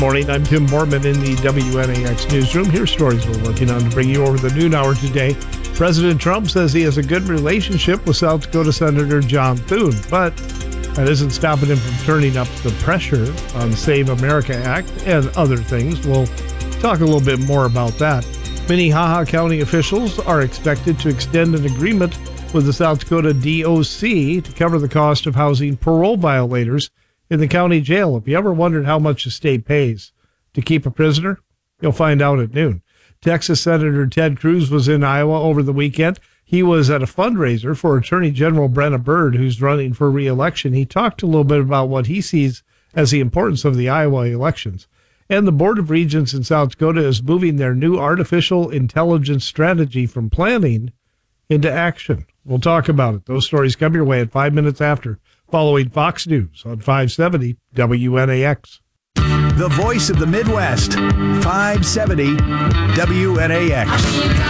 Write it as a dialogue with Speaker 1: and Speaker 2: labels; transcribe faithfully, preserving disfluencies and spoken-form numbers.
Speaker 1: Morning, I'm Tim Borman in the W N A X newsroom. Here's stories we're working on to bring you over the noon hour today. President Trump says he has a good relationship with South Dakota Senator John Thune, but that isn't stopping him from turning up the pressure on Save America Act and other things. We'll talk a little bit more about that. Minnehaha County officials are expected to extend an agreement with the South Dakota D O C to cover the cost of housing parole violators in the county jail. If you ever wondered how much the state pays to keep a prisoner, you'll find out at noon. Texas Senator Ted Cruz was in Iowa over the weekend. He was at a fundraiser for Attorney General Brenna Bird, who's running for re-election. He talked a little bit about what he sees as the importance of the Iowa elections. And the Board of Regents in South Dakota is moving their new artificial intelligence strategy from planning into action. We'll talk about it. Those stories come your way at five minutes after, following Fox News on five seventy W N A X.
Speaker 2: The voice of the Midwest, five seventy W N A X.